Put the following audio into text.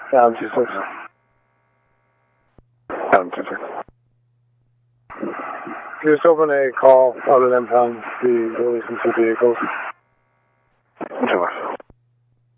Adam 26. Adam 26. Just open a call out of impound to be releasing 2 vehicles. Sure.